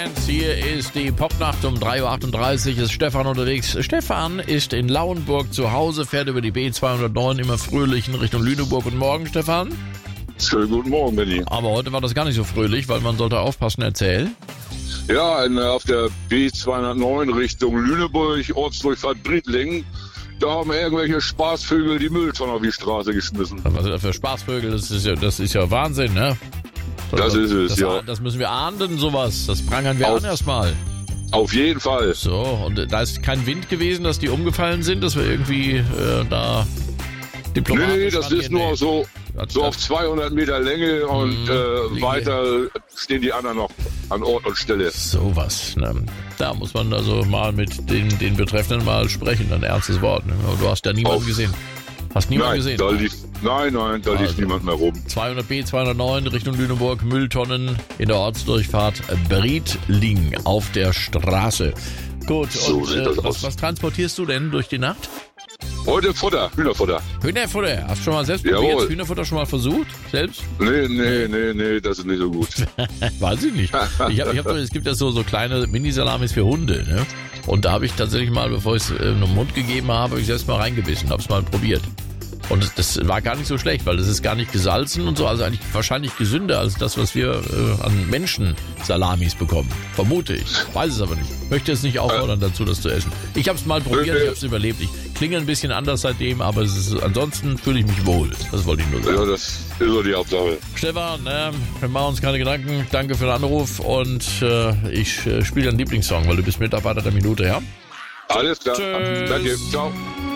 1. Hier ist die Popnacht um 3.38 Uhr. Ist Stefan unterwegs. Stefan ist in Lauenburg zu Hause, fährt über die B209 immer fröhlich in Richtung Lüneburg. Guten Morgen, Stefan. Schönen guten Morgen, Benni. Aber heute war das gar nicht so fröhlich, weil man sollte aufpassen, erzählen. Ja, auf der B209 Richtung Lüneburg, Ortsdurchfahrt Briedlingen, da haben irgendwelche Spaßvögel die Mülltonne auf die Straße geschmissen. Was sind das für Spaßvögel? Das ist ja Wahnsinn, ne? Das ist es, ja. Das müssen wir ahnden, sowas. Das prangern wir an erstmal. Auf jeden Fall. So, und da ist kein Wind gewesen, dass die umgefallen sind, dass wir irgendwie da diplomatisch Nee, das ist nur so auf 200 Meter Länge und weiter stehen die anderen noch an Ort und Stelle. Sowas, ne? Da muss man also mal mit den Betreffenden mal sprechen, ein ernstes Wort. Ne? Aber du hast ja niemanden gesehen. Hast niemanden gesehen? Da lief niemand mehr rum. 200b, 209 Richtung Lüneburg, Mülltonnen in der Ortsdurchfahrt Briedlingen auf der Straße. Gut, so sieht das aus. Was transportierst du denn durch die Nacht? Heute Futter, Hühnerfutter. Hühnerfutter, hast du schon mal selbst probiert? Hühnerfutter schon mal versucht? Selbst? Nee, das ist nicht so gut. Weiß ich nicht. Es gibt ja so kleine Mini-Salamis für Hunde, ne? Und da habe ich tatsächlich mal, bevor ich es in den Mund gegeben habe, ich selbst mal reingebissen, habe es mal probiert. Und das war gar nicht so schlecht, weil das ist gar nicht gesalzen und so, also eigentlich wahrscheinlich gesünder als das, was wir an Menschen-Salamis bekommen. Vermute ich. Weiß es aber nicht. Möchte es nicht auffordern dazu, das zu essen. Ich habe es mal probiert, ich habe es überlebt. Ich klinge ein bisschen anders seitdem, aber ansonsten fühle ich mich wohl. Das wollte ich nur sagen. Ja, das ist so die Hauptsache. Stefan, wir machen uns keine Gedanken. Danke für den Anruf und ich spiele deinen Lieblingssong, weil du bist Mitarbeiter der Minute, ja? Alles klar. Tschüss. Danke. Ciao.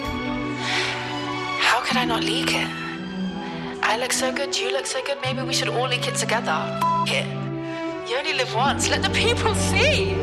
How could I not leak it? I look so good, you look so good, maybe we should all leak it together. F it. You only live once, let the people see.